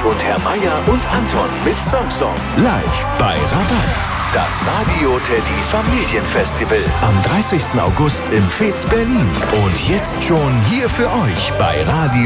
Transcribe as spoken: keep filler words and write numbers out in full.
Ulrich und Herr Meier und Anton mit Song-Song. Live bei Rabatz. Das Radio Teddy Familienfestival am dreißigsten August im Fez Berlin. Und jetzt schon hier für euch bei Radio